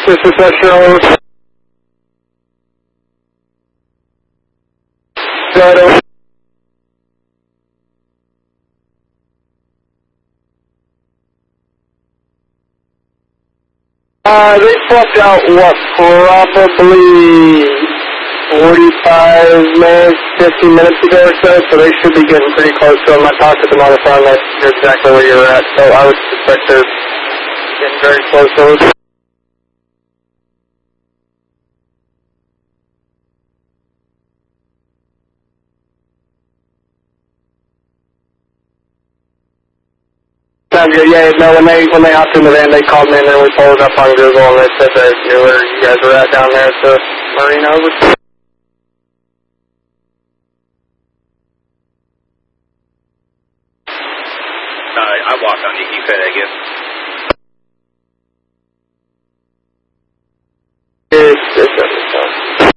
This is Metro. They swapped out, what, probably 45 minutes, 50 minutes ago or so they should be getting pretty close to them. I talked to them on the phone, that's exactly where you're at, so I would suspect they're getting very close to us. Sounds good. Yeah, no, when they hopped in the van, they called me and then we pulled it up on Google and they said they knew where you guys were at down there at the marina. I walked on you. Can you say that again?